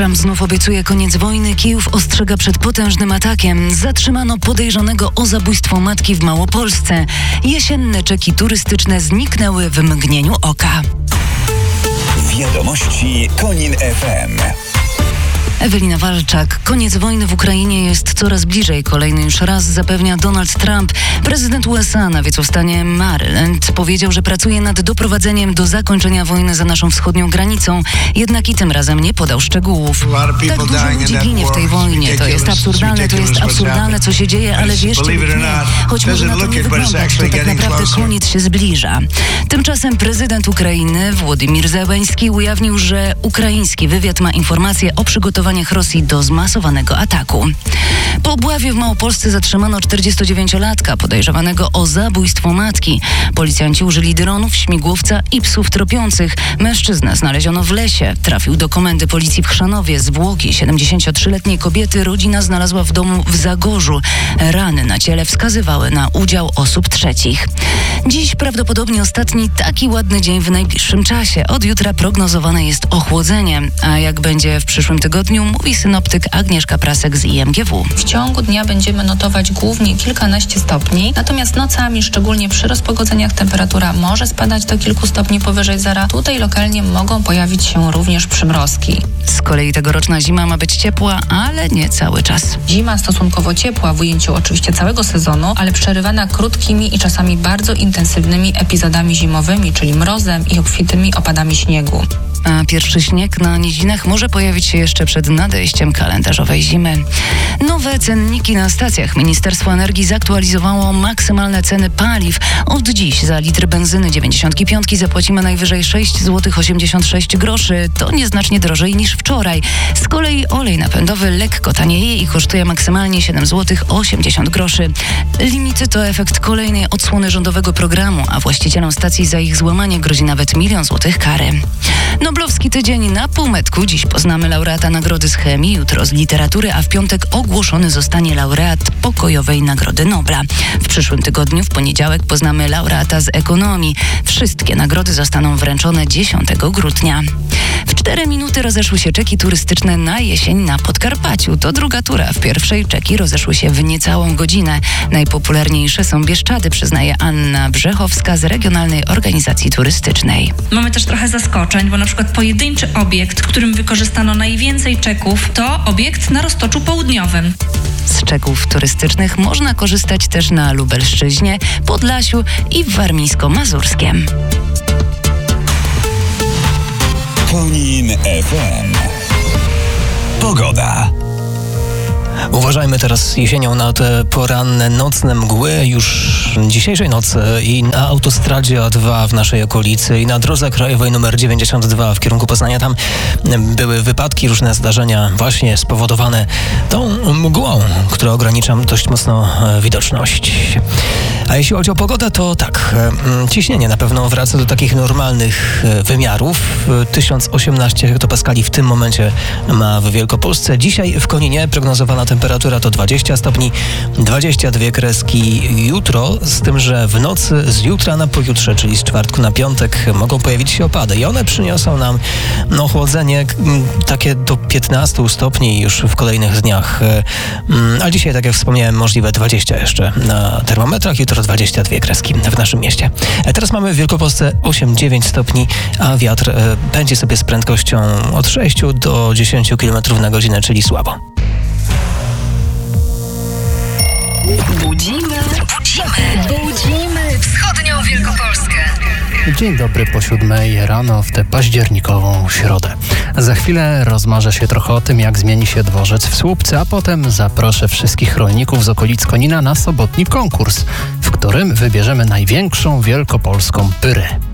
Trump znów obiecuje koniec wojny. Kijów ostrzega przed potężnym atakiem. Zatrzymano podejrzanego o zabójstwo matki w Małopolsce. Jesienne czeki turystyczne zniknęły w mgnieniu oka. Wiadomości Konin FM. Ewelina Walczak. Koniec wojny w Ukrainie jest coraz bliżej. Kolejny już raz zapewnia Donald Trump. Prezydent USA na wiecu w stanie Maryland powiedział, że pracuje nad doprowadzeniem do zakończenia wojny za naszą wschodnią granicą. Jednak i tym razem nie podał szczegółów. Tak dużo ludzi ginie w tej wojnie. To jest absurdalne, co się dzieje, ale wierzcie lub nie. Choć może na to nie wyglądać, to tak naprawdę koniec się zbliża. Tymczasem prezydent Ukrainy Władimir Zełenski ujawnił, że ukraiński wywiad ma informacje o przygotowaniach Rosji do zmasowanego ataku. Po obławie w Małopolsce zatrzymano 49-latka podejrzewanego o zabójstwo matki. Policjanci użyli dronów, śmigłowca i psów tropiących. Mężczyznę znaleziono w lesie. Trafił do komendy policji w Chrzanowie. Zwłoki 73-letniej kobiety rodzina znalazła w domu w Zagorzu. Rany na ciele wskazywały na udział osób trzecich. Dziś prawdopodobnie ostatni taki ładny dzień w najbliższym czasie. Od jutra prognozowane jest ochłodzenie. A jak będzie w przyszłym tygodniu, mówi synoptyk Agnieszka Prasek z IMGW. W ciągu dnia będziemy notować głównie kilkanaście stopni, natomiast nocami, szczególnie przy rozpogodzeniach, temperatura może spadać do kilku stopni powyżej zera. Tutaj lokalnie mogą pojawić się również przymrozki. Z kolei tegoroczna zima ma być ciepła, ale nie cały czas. Zima stosunkowo ciepła w ujęciu oczywiście całego sezonu, ale przerywana krótkimi i czasami bardzo intensywnymi epizodami zimowymi, czyli mrozem i obfitymi opadami śniegu. A pierwszy śnieg na nizinach może pojawić się jeszcze przed nadejściem kalendarzowej zimy. Nowe cenniki na stacjach. Ministerstwo Energii zaktualizowało maksymalne ceny paliw. Od dziś za litr benzyny 95 zapłacimy najwyżej 6,86 zł. To nieznacznie drożej niż wczoraj. Z kolei olej napędowy lekko tanieje i kosztuje maksymalnie 7,80 zł. Limity to efekt kolejnej odsłony rządowego programu, a właścicielom stacji za ich złamanie grozi nawet 1 000 000 złotych kary. Noblowski tydzień na półmetku. Dziś poznamy laureata Nagrody z Chemii, jutro z Literatury, a w piątek ogłoszony zostanie laureat Pokojowej Nagrody Nobla. W przyszłym tygodniu, w poniedziałek, poznamy laureata z Ekonomii. Wszystkie nagrody zostaną wręczone 10 grudnia. W 4 minuty rozeszły się czeki turystyczne na jesień na Podkarpaciu. To druga tura. W pierwszej czeki rozeszły się w niecałą godzinę. Najpopularniejsze są Bieszczady, przyznaje Anna Brzechowska z Regionalnej Organizacji Turystycznej. Mamy też trochę zaskoczeń, bo na przykład pojedynczy obiekt, w którym wykorzystano najwięcej czeków, to obiekt na Roztoczu Południowym. Z czeków turystycznych można korzystać też na Lubelszczyźnie, Podlasiu i w Warmińsko-Mazurskiem. Konin FM. Pogoda. Uważajmy teraz jesienią na te poranne, nocne mgły już dzisiejszej nocy i na autostradzie A2 w naszej okolicy i na drodze krajowej nr 92 w kierunku Poznania. Tam były wypadki, różne zdarzenia właśnie spowodowane tą mgłą, która ogranicza dość mocno widoczność. A jeśli chodzi o pogodę, to tak, ciśnienie na pewno wraca do takich normalnych wymiarów. 1018 hektopaskali w tym momencie ma w Wielkopolsce. Dzisiaj w Koninie prognozowana temperatura to 20 stopni, 22 kreski jutro, z tym, że w nocy z jutra na pojutrze, czyli z czwartku na piątek, mogą pojawić się opady i one przyniosą nam chłodzenie takie do 15 stopni już w kolejnych dniach. A dzisiaj, tak jak wspomniałem, możliwe 20 jeszcze na termometrach, jutro 22 kreski w naszym mieście. Teraz mamy w Wielkopolsce 8-9 stopni, a wiatr będzie sobie z prędkością od 6 do 10 km na godzinę, czyli słabo. Budzimy wschodnią Wielkopolskę. Dzień dobry po 7 rano w tę październikową środę. Za chwilę rozmarzę się trochę o tym, jak zmieni się dworzec w Słupcy, a potem zaproszę wszystkich rolników z okolic Konina na sobotni konkurs, w którym wybierzemy największą wielkopolską pyrę.